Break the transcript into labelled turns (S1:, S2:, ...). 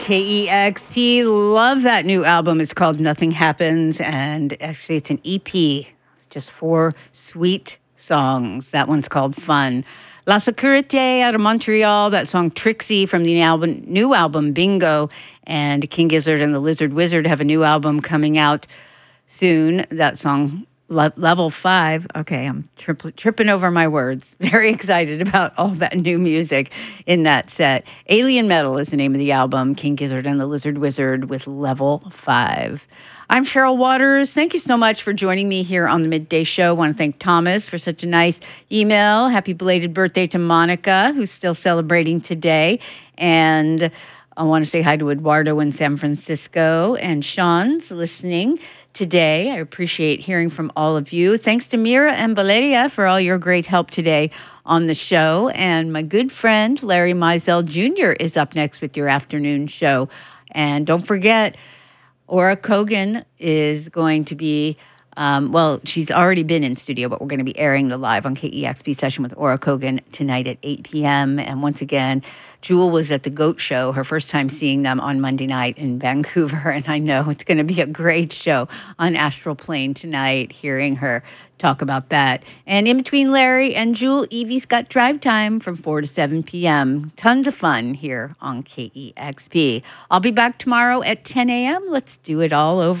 S1: KEXP, love that new album. It's called Nothing Happens, and actually it's an EP. It's just 4 sweet songs. That one's called Fun. La Sécurité out of Montreal, that song Trixie from the new album Bingo, and King Gizzard and the Lizard Wizard have a new album coming out soon. That song Level 5. Okay, I'm tripping over my words. Very excited about all that new music in that set. Alien Metal is the name of the album. King Gizzard and the Lizard Wizard with Level 5. I'm Cheryl Waters. Thank you so much for joining me here on the Midday Show. I want to thank Thomas for such a nice email. Happy belated birthday to Monica, who's still celebrating today. And I want to say hi to Eduardo in San Francisco. And Sean's listening today. I appreciate hearing from all of you. Thanks to Mira and Valeria for all your great help today on the show. And my good friend, Larry Mizell Jr. is up next with your afternoon show. And don't forget, Ora Kogan is going to be, she's already been in studio, but we're going to be airing the live on KEXP session with Ora Kogan tonight at 8 p.m. And once again, Jewel was at the GOAT show, her first time seeing them on Monday night in Vancouver. And I know it's going to be a great show on Astral Plane tonight, hearing her talk about that. And in between Larry and Jewel, Evie's got Drive Time from 4 to 7 p.m. Tons of fun here on KEXP. I'll be back tomorrow at 10 a.m. Let's do it all over.